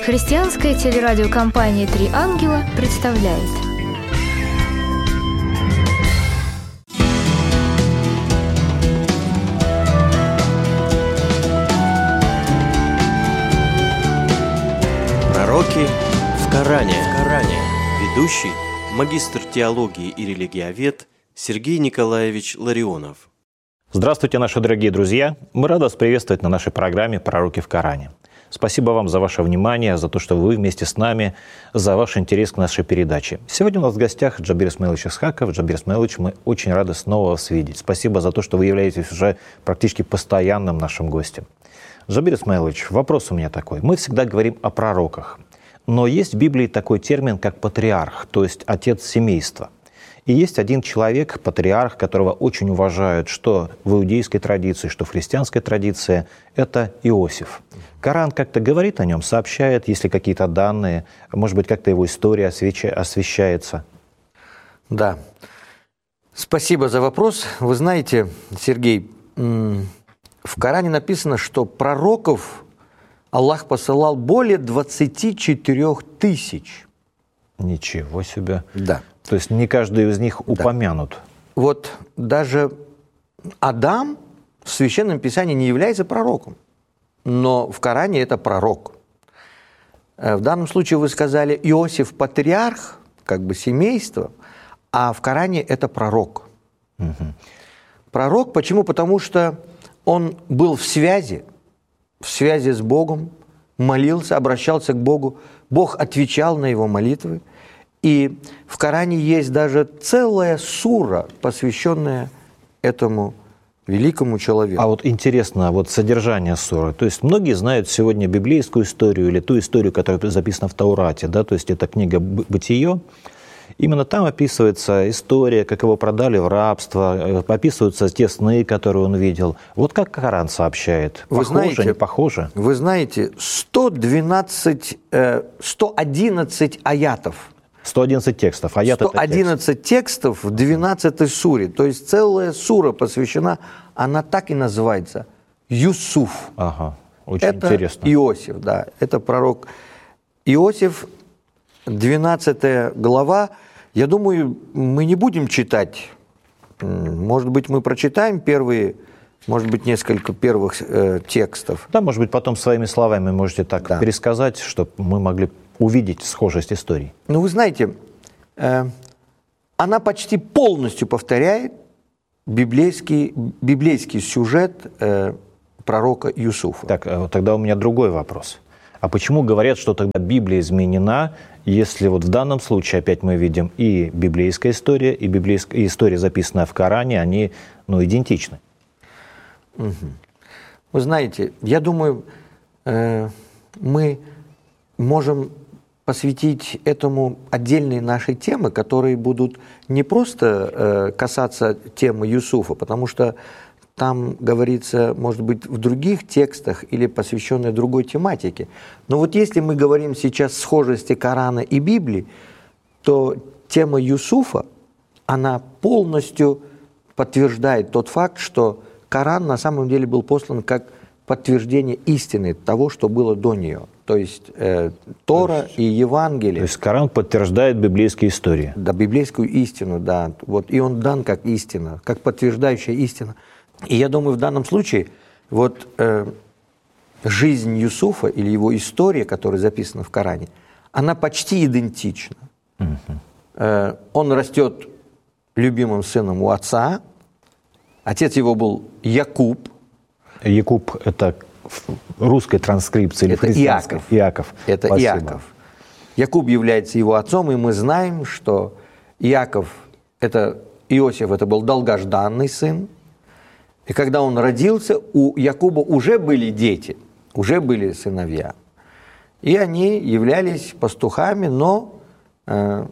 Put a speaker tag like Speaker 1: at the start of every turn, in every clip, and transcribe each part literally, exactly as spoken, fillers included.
Speaker 1: Христианская телерадиокомпания «Три ангела» представляет.
Speaker 2: Пророки в Коране. Коране. Ведущий, магистр теологии и религиовед Сергей Николаевич Ларионов.
Speaker 3: Здравствуйте, наши дорогие друзья! Мы рады вас приветствовать на нашей программе «Пророки в Коране». Спасибо вам за ваше внимание, за то, что вы вместе с нами, за ваш интерес к нашей передаче. Сегодня у нас в гостях Джабир Исмаилович Исхаков. Джабир Исмаилович, мы очень рады снова вас видеть. Спасибо за то, что вы являетесь уже практически постоянным нашим гостем. Джабир Исмаилович, вопрос у меня такой. Мы всегда говорим о пророках, но есть в Библии такой термин, как патриарх, то есть отец семейства. И есть один человек, патриарх, которого очень уважают, что в иудейской традиции, что в христианской традиции, это Иосиф. Коран как-то говорит о нем, сообщает, есть ли какие-то данные, может быть, как-то его история освещается?
Speaker 4: Да. Спасибо за вопрос. Вы знаете, Сергей, в Коране написано, что пророков Аллах посылал более двадцати четырёх тысяч.
Speaker 3: Ничего себе.
Speaker 4: Да.
Speaker 3: То есть не каждый из них упомянут.
Speaker 4: Да. Вот даже Адам в Священном Писании не является пророком, но в Коране это пророк. В данном случае вы сказали Иосиф патриарх, как бы семейство, а в Коране это пророк. Угу. Пророк почему? Потому что он был в связи, в связи с Богом, молился, обращался к Богу, Бог отвечал на его молитвы. И в Коране есть даже целая сура, посвященная этому великому человеку.
Speaker 3: А вот интересно, вот содержание суры. То есть многие знают сегодня библейскую историю или ту историю, которая записана в Таурате, да, то есть это книга «Бытие». Именно там описывается история, как его продали в рабство, описываются те сны, которые он видел. Вот как Коран сообщает?
Speaker 4: Вы
Speaker 3: похоже,
Speaker 4: знаете,
Speaker 3: не похоже?
Speaker 4: Вы знаете, сто двенадцать, сто одиннадцать аятов.
Speaker 3: сто одиннадцать текстов. Аят
Speaker 4: сто одиннадцать текстов в двенадцатой суре. То есть целая сура посвящена, она так и называется, Юсуф.
Speaker 3: Ага, очень
Speaker 4: это
Speaker 3: интересно.
Speaker 4: Иосиф, да, это пророк Иосиф, двенадцатая глава. Я думаю, мы не будем читать. Может быть, мы прочитаем первые, может быть, несколько первых э, текстов.
Speaker 3: Да, может быть, потом своими словами можете так да. пересказать, чтобы мы могли увидеть схожесть историй.
Speaker 4: Ну, вы знаете, э, она почти полностью повторяет библейский, библейский сюжет э, пророка Юсуфа.
Speaker 3: Так, тогда у меня другой вопрос. А почему говорят, что тогда Библия изменена, если вот в данном случае опять мы видим и библейская история, и, библейская, и история, записанная в Коране, они ну, идентичны?
Speaker 4: Угу. Вы знаете, я думаю, э, мы можем посвятить этому отдельные наши темы, которые будут не просто э, касаться темы Юсуфа, потому что там говорится, может быть, в других текстах или посвященной другой тематике. Но вот если мы говорим сейчас о схожести Корана и Библии, то тема Юсуфа, она полностью подтверждает тот факт, что Коран на самом деле был послан как подтверждение истины того, что было до нее. То есть э, Тора то есть, и Евангелие.
Speaker 3: То есть Коран подтверждает библейские истории.
Speaker 4: Да, библейскую истину, да. Вот, и он дан как истина, как подтверждающая истина. И я думаю, в данном случае вот э, жизнь Юсуфа или его история, которая записана в Коране, она почти идентична. Угу. Э, он растет любимым сыном у отца. Отец его был Якуб.
Speaker 3: Якуб – это в русской транскрипции или
Speaker 4: это
Speaker 3: христианской?
Speaker 4: Иаков.
Speaker 3: Иаков.
Speaker 4: Это
Speaker 3: Спасибо.
Speaker 4: Иаков. Якуб является его отцом, и мы знаем, что Иаков, это, Иосиф, это был долгожданный сын. И когда он родился, у Якуба уже были дети, уже были сыновья. И они являлись пастухами, но э,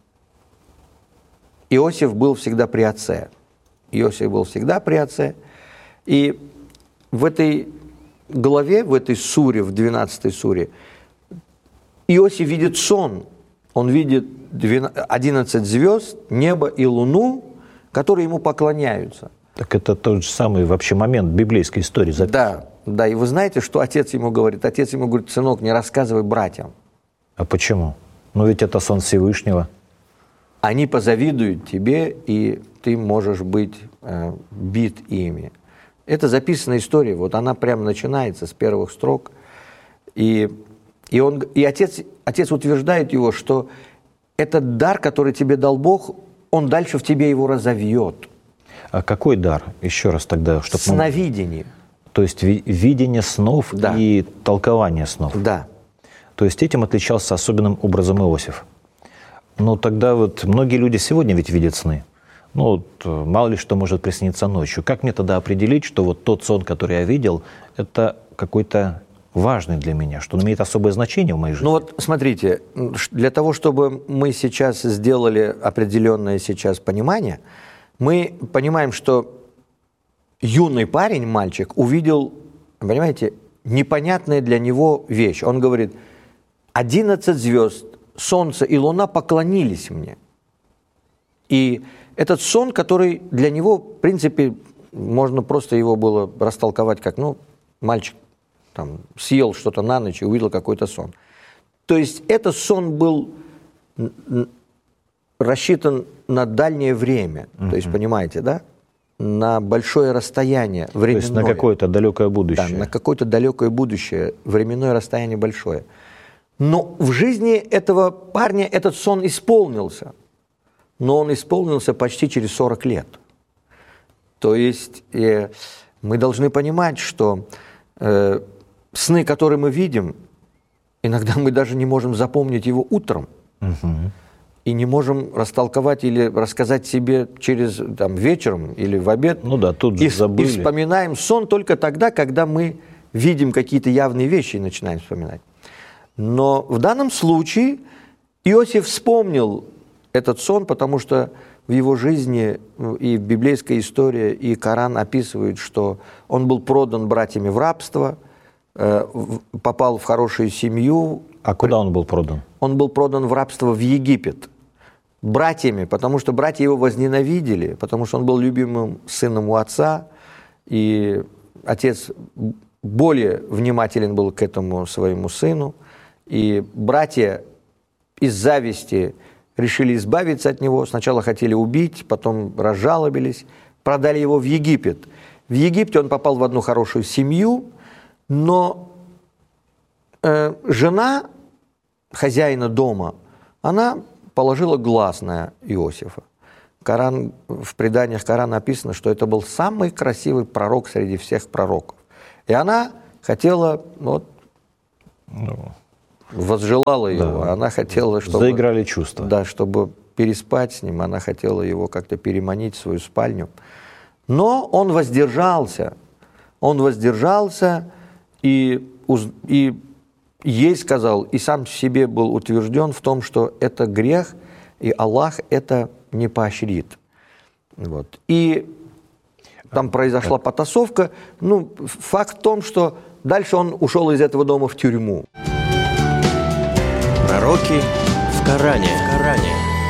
Speaker 4: Иосиф был всегда при отце. Иосиф был всегда при отце. И в этой главе, в этой суре, в двенадцатой суре, Иосиф видит сон. Он видит одиннадцать звезд, небо и луну, которые ему поклоняются.
Speaker 3: Так это тот же самый вообще момент библейской истории записан.
Speaker 4: Да, Да, и вы знаете, что отец ему говорит? Отец ему говорит: сынок, не рассказывай братьям.
Speaker 3: А почему? Ну ведь это сон Всевышнего.
Speaker 4: Они позавидуют тебе, и ты можешь быть э, бит ими. Это записанная история, вот она прямо начинается с первых строк. И, и, он, и отец, отец утверждает его, что этот дар, который тебе дал Бог, он дальше в тебе его разовьет.
Speaker 3: А какой дар? Еще раз тогда, чтобы...
Speaker 4: Сновидение.
Speaker 3: То есть ви- видение снов, да, и толкование снов.
Speaker 4: Да.
Speaker 3: То есть этим отличался особенным образом Иосиф. Но тогда вот многие люди сегодня ведь видят сны. Ну, вот, мало ли что может присниться ночью. Как мне тогда определить, что вот тот сон, который я видел, это какой-то важный для меня, что он имеет особое значение в моей жизни?
Speaker 4: Ну вот смотрите, для того, чтобы мы сейчас сделали определенное сейчас понимание, мы понимаем, что юный парень, мальчик, увидел, понимаете, непонятная для него вещь. Он говорит: одиннадцать звезд, солнце и луна поклонились мне. И этот сон, который для него, в принципе, можно просто его было растолковать как, ну, мальчик там съел что-то на ночь и увидел какой-то сон. То есть этот сон был рассчитан на дальнее время. Uh-huh. То есть, понимаете, да? На большое расстояние временное.
Speaker 3: То есть на какое-то далекое будущее.
Speaker 4: Да, на какое-то далекое будущее, временное расстояние большое. Но в жизни этого парня этот сон исполнился. Но он исполнился почти через сорок лет. То есть э, мы должны понимать, что э, сны, которые мы видим, иногда мы даже не можем запомнить его утром. Uh-huh. И не можем растолковать или рассказать себе через там, вечером или в обед.
Speaker 3: Ну да, тут же
Speaker 4: и,
Speaker 3: забыли.
Speaker 4: И вспоминаем сон только тогда, когда мы видим какие-то явные вещи и начинаем вспоминать. Но в данном случае Иосиф вспомнил этот сон, потому что в его жизни и библейская история, и Коран описывают, что он был продан братьями в рабство, попал в хорошую семью.
Speaker 3: А куда он был продан?
Speaker 4: Он был продан в рабство в Египет. Братьями, потому что братья его возненавидели, потому что он был любимым сыном у отца, и отец более внимателен был к этому своему сыну, и братья из зависти решили избавиться от него, сначала хотели убить, потом разжалобились, продали его в Египет. В Египте он попал в одну хорошую семью, но э, жена хозяина дома, она положила глаз на Иосифа. Коран, в преданиях Корана написано, что это был самый красивый пророк среди всех пророков. И она хотела, вот, ну, возжелала его, да. Она хотела, чтобы...
Speaker 3: Заиграли чувства.
Speaker 4: Да, чтобы переспать с ним, она хотела его как-то переманить в свою спальню. Но он воздержался. Он воздержался и, и ей сказал, и сам себе был утвержден в том, что это грех, и Аллах это не поощрит. Вот. И там произошла потасовка. Ну, факт в том, что дальше он ушел из этого дома в тюрьму.
Speaker 2: Пророки в Коране. Коране.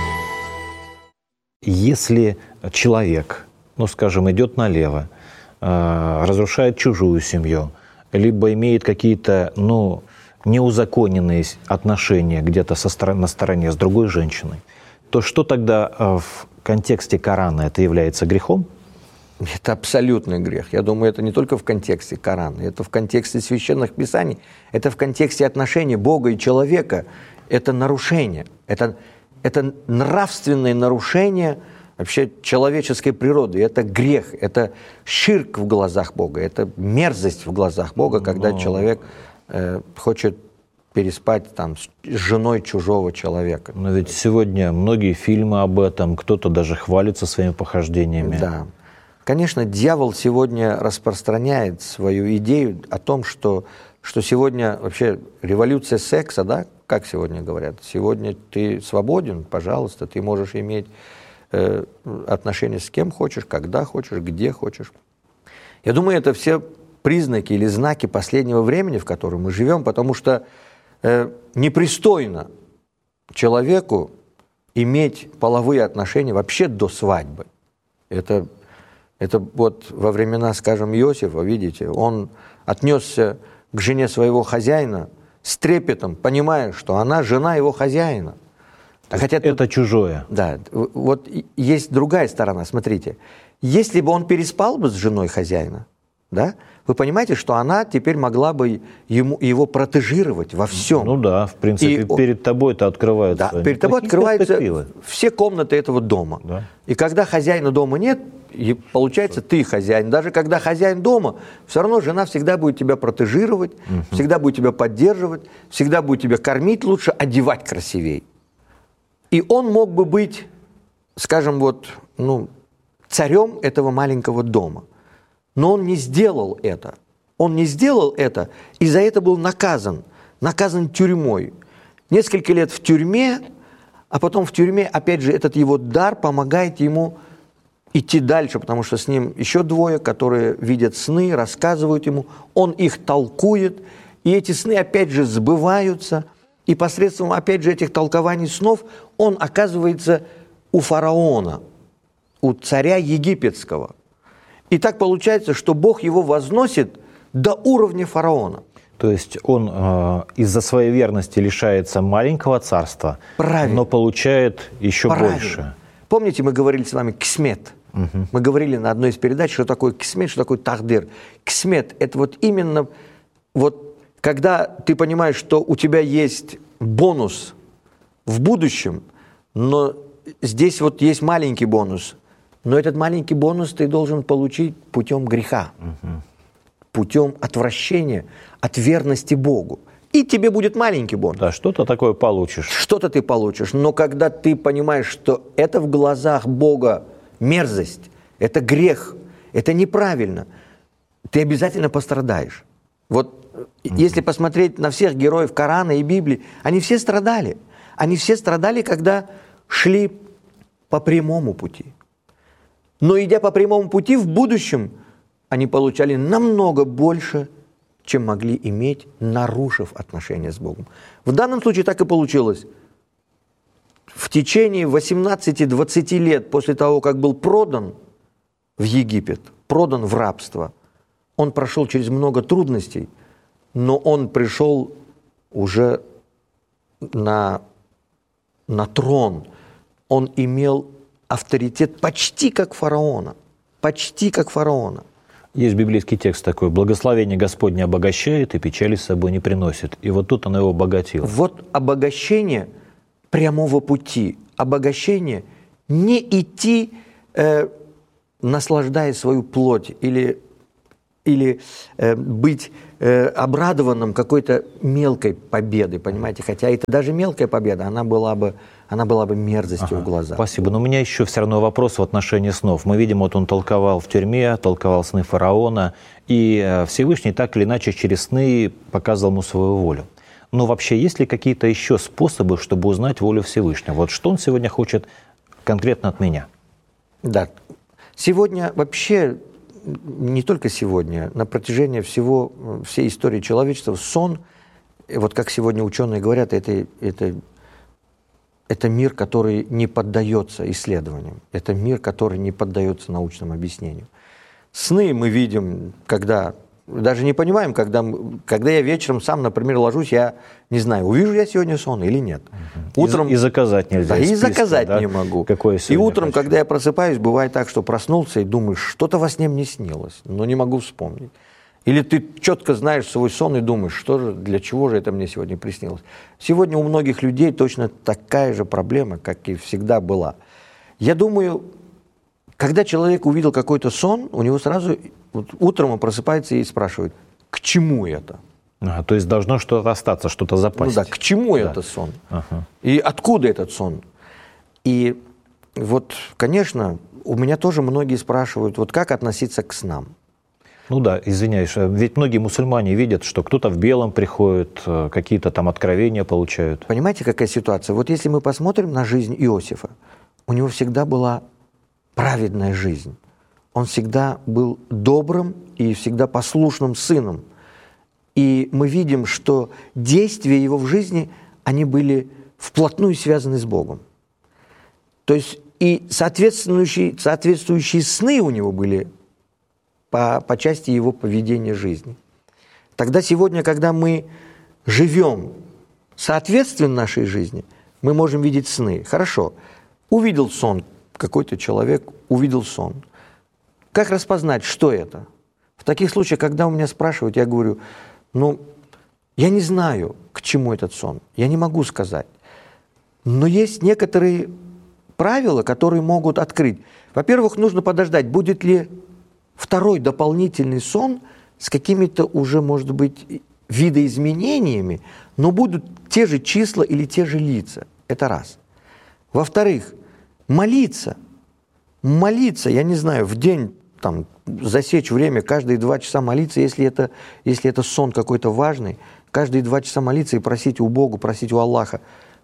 Speaker 3: Если человек, ну, скажем, идет налево, э, разрушает чужую семью, либо имеет какие-то, ну, неузаконенные отношения где-то со стор- на стороне с другой женщиной, то что тогда э, в контексте Корана это является грехом?
Speaker 4: Это абсолютный грех. Я думаю, это не только в контексте Корана, это в контексте священных писаний, это в контексте отношений Бога и человека. Это нарушение, это, это нравственное нарушение вообще человеческой природы. Это грех, это ширк в глазах Бога, это мерзость в глазах Бога, когда Но... человек э, хочет переспать там, с женой чужого человека.
Speaker 3: Но ведь сегодня многие фильмы об этом, кто-то даже хвалится своими похождениями.
Speaker 4: Да. Конечно, дьявол сегодня распространяет свою идею о том, что, что сегодня вообще революция секса, да, как сегодня говорят, сегодня ты свободен, пожалуйста, ты можешь иметь э, отношения с кем хочешь, когда хочешь, где хочешь. Я думаю, это все признаки или знаки последнего времени, в котором мы живем, потому что э, непристойно человеку иметь половые отношения вообще до свадьбы. Это Это вот во времена, скажем, Иосифа, видите, он отнесся к жене своего хозяина с трепетом, понимая, что она жена его хозяина.
Speaker 3: Хотя это тут, чужое.
Speaker 4: Да, вот есть другая сторона, смотрите. Если бы он переспал бы с женой хозяина, да, вы понимаете, что она теперь могла бы ему, его протежировать во всем.
Speaker 3: Ну да, в принципе, и перед тобой это открывается.
Speaker 4: Да, перед тобой открываются все комнаты этого дома. Да. И когда хозяина дома нет, и получается, ты хозяин. Даже когда хозяин дома, все равно жена всегда будет тебя протежировать, угу. всегда будет тебя поддерживать, всегда будет тебя кормить лучше, одевать красивее. И он мог бы быть, скажем, вот, ну, царем этого маленького дома. Но он не сделал это. Он не сделал это, и за это был наказан. Наказан тюрьмой. Несколько лет в тюрьме, а потом в тюрьме, опять же, этот его дар помогает ему идти дальше, потому что с ним еще двое, которые видят сны, рассказывают ему, он их толкует, и эти сны, опять же, сбываются, и посредством, опять же, этих толкований снов он оказывается у фараона, у царя египетского. И так получается, что Бог его возносит до уровня фараона.
Speaker 3: То есть он э, из-за своей верности лишается маленького царства, правильно, но получает еще правильно. Больше.
Speaker 4: Помните, мы говорили с вами кисмет? Угу. Мы говорили на одной из передач, что такое кисмет, что такое тахдир. Кисмет – это вот именно, вот, когда ты понимаешь, что у тебя есть бонус в будущем, но здесь вот есть маленький бонус, но этот маленький бонус ты должен получить путем греха, угу. путем отвращения от верности Богу. И тебе будет маленький бонус.
Speaker 3: Да, что-то такое получишь.
Speaker 4: Что-то ты получишь. Но когда ты понимаешь, что это в глазах Бога мерзость, это грех, это неправильно, ты обязательно пострадаешь. Вот mm-hmm. если посмотреть на всех героев Корана и Библии, они все страдали. Они все страдали, когда шли по прямому пути. Но идя по прямому пути, в будущем они получали намного больше, чем могли иметь, нарушив отношения с Богом. В данном случае так и получилось. В течение восемнадцати-двадцати лет после того, как был продан в Египет, продан в рабство, он прошел через много трудностей, но он пришел уже на, на трон. Он имел авторитет почти как фараона. Почти как фараона.
Speaker 3: Есть библейский текст такой: «Благословение Господне обогащает и печали с собой не приносит». И вот тут оно его обогатило.
Speaker 4: Вот обогащение прямого пути. Обогащение не идти, э, наслаждая свою плоть, или, или э, быть э, обрадованным какой-то мелкой победой, понимаете? Хотя это даже мелкая победа, она была бы, она была бы мерзостью ага, в глазах.
Speaker 3: Спасибо. Но у меня еще все равно вопрос в отношении снов. Мы видим, вот он толковал в тюрьме, толковал сны фараона, и Всевышний так или иначе через сны показывал ему свою волю. Но вообще есть ли какие-то еще способы, чтобы узнать волю Всевышнего? Вот что он сегодня хочет конкретно от меня?
Speaker 4: Да. Сегодня вообще, не только сегодня, на протяжении всего, всей истории человечества, сон, вот как сегодня ученые говорят, это, это, это мир, который не поддается исследованиям. Это мир, который не поддается научному объяснению. Сны мы видим, когда... Даже не понимаем, когда, когда я вечером сам, например, ложусь, я не знаю, увижу я сегодня сон или нет.
Speaker 3: Угу. Утром... И, и заказать нельзя.
Speaker 4: Да, и списка, заказать да? не могу.
Speaker 3: Какое
Speaker 4: и утром, хочу. Когда я просыпаюсь, бывает так, что проснулся и думаешь, что-то во сне мне снилось, но не могу вспомнить. Или ты четко знаешь свой сон и думаешь, что же, для чего же это мне сегодня приснилось. Сегодня у многих людей точно такая же проблема, как и всегда была. Я думаю, когда человек увидел какой-то сон, у него сразу... Вот утром он просыпается и спрашивает, к чему это?
Speaker 3: Ага, то есть должно что-то остаться, что-то запасть.
Speaker 4: Ну да, к чему да. это сон? Ага. И откуда этот сон? И вот, конечно, у меня тоже многие спрашивают, вот как относиться к снам?
Speaker 3: Ну да, извиняюсь, ведь многие мусульмане видят, что кто-то в белом приходит, какие-то там откровения получают.
Speaker 4: Понимаете, какая ситуация? Вот если мы посмотрим на жизнь Иосифа, у него всегда была праведная жизнь. Он всегда был добрым и всегда послушным сыном. И мы видим, что действия его в жизни, они были вплотную связаны с Богом. То есть и соответствующие, соответствующие сны у него были по, по части его поведения жизни. Тогда сегодня, когда мы живем соответственно нашей жизни, мы можем видеть сны. Хорошо, увидел сон какой-то человек, увидел сон. Как распознать, что это? В таких случаях, когда у меня спрашивают, я говорю, ну, я не знаю, к чему этот сон, я не могу сказать. Но есть некоторые правила, которые могут открыть. Во-первых, нужно подождать, будет ли второй дополнительный сон с какими-то уже, может быть, видоизменениями, но будут те же числа или те же лица. Это раз. Во-вторых, молиться. Молиться, я не знаю, в день там, засечь время, каждые два часа молиться, если это, если это сон какой-то важный, каждые два часа молиться и просить у Бога, просить у Аллаха,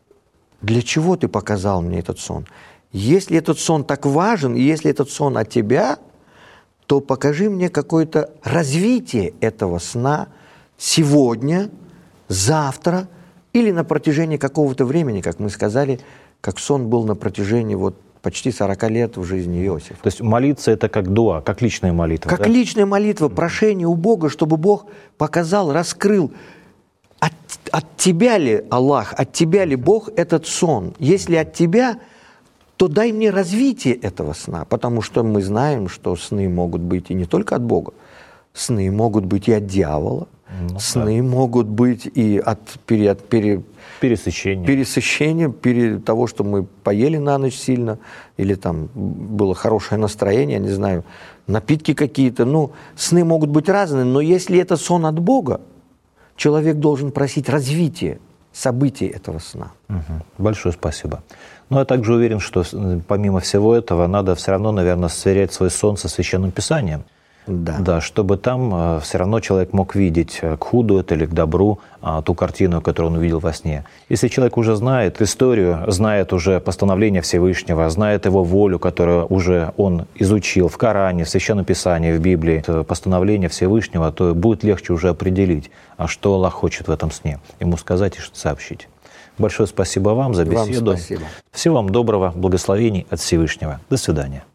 Speaker 4: для чего ты показал мне этот сон? Если этот сон так важен, и если этот сон от тебя, то покажи мне какое-то развитие этого сна сегодня, завтра или на протяжении какого-то времени, как мы сказали, как сон был на протяжении вот почти сорок лет в жизни Иосифа.
Speaker 3: То есть молиться — это как дуа, как личная молитва.
Speaker 4: Как
Speaker 3: да?
Speaker 4: личная молитва, прошение у Бога, чтобы Бог показал, раскрыл, от, от тебя ли Аллах, от тебя ли Бог этот сон. Если от тебя, то дай мне развитие этого сна, потому что мы знаем, что сны могут быть и не только от Бога, сны могут быть и от дьявола, ну, сны да. могут быть и от, пере, от пере,
Speaker 3: пересыщения,
Speaker 4: пересыщения пере, того, что мы поели на ночь сильно, или там было хорошее настроение, я не знаю, напитки какие-то. Ну, сны могут быть разные, но если это сон от Бога, человек должен просить развития событий этого сна.
Speaker 3: Угу. Большое спасибо. Но я также уверен, что помимо всего этого надо все равно, наверное, сверять свой сон со Священным Писанием.
Speaker 4: Да.
Speaker 3: Да, чтобы там э, все равно человек мог видеть, э, к худу это или к добру, э, ту картину, которую он увидел во сне. Если человек уже знает историю, знает уже постановление Всевышнего, знает его волю, которую уже он изучил в Коране, в Священном Писании, в Библии, постановление Всевышнего, то будет легче уже определить, а что Аллах хочет в этом сне, ему сказать и сообщить. Большое спасибо вам за беседу.
Speaker 4: Вам спасибо.
Speaker 3: Всего вам доброго, благословений от Всевышнего. До свидания.